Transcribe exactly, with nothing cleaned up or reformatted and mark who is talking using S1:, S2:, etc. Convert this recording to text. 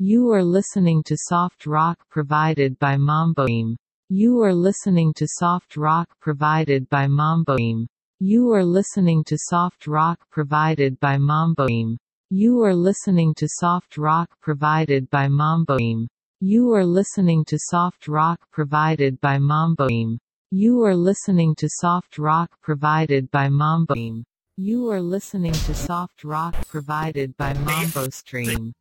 S1: You are listening to soft rock provided by Mamboim. You are listening to soft rock provided by Mamboim. You are listening to soft rock provided by Mamboim. You are listening to soft rock provided by Mamboim. You are listening to soft rock provided by Mamboim. You are listening to soft rock provided by Mamboim. You are listening to soft rock provided by Mambo Stream.